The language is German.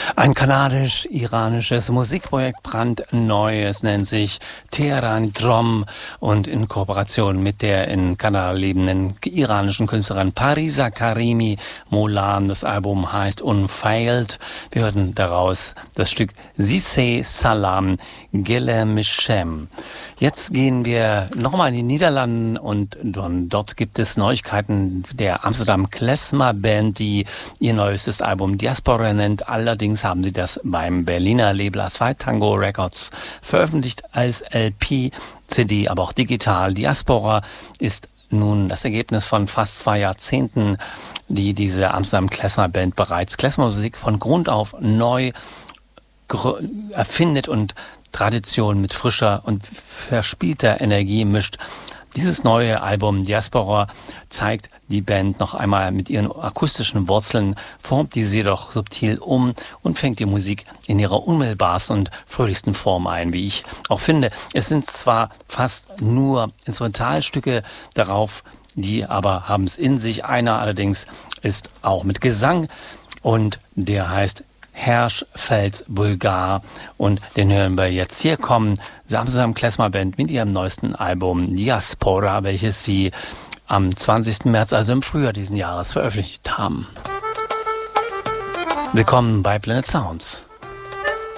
Ein kanadisch-iranisches Musikprojekt brandneu. Es nennt sich Teheran Drom und in Kooperation mit der in Kanada lebenden iranischen Künstlerin Parisa Karimi Molan. Das Album heißt Unveiled. Wir hörten daraus das Stück Siseh Salam Gelemshem. Jetzt gehen wir nochmal in die Niederlanden und dort gibt es Neuigkeiten der Amsterdam Klezmer Band, die ihr neuestes Album Diaspora nennt. Allerdings haben sie das beim Berliner Label Asphalt Tango Records veröffentlicht als LP, CD, aber auch digital. Diaspora ist nun das Ergebnis von fast 2 Jahrzehnten, die diese Amsterdam Klezmer Band bereits Klezmermusik von Grund auf neu erfindet und Tradition mit frischer und verspielter Energie mischt. Dieses neue Album Diaspora zeigt die Band noch einmal mit ihren akustischen Wurzeln, formt diese jedoch subtil um und fängt die Musik in ihrer unmittelbarsten und fröhlichsten Form ein, wie ich auch finde. Es sind zwar fast nur Instrumentalstücke darauf, die aber haben es in sich. Einer allerdings ist auch mit Gesang und der heißt Herschfels Bulgar und den hören wir jetzt. Hier kommen Amsterdam Klezmer Band mit ihrem neuesten Album Diaspora, welches sie am 20. März, also im Frühjahr diesen Jahres, veröffentlicht haben. Willkommen bei Planet Sounds.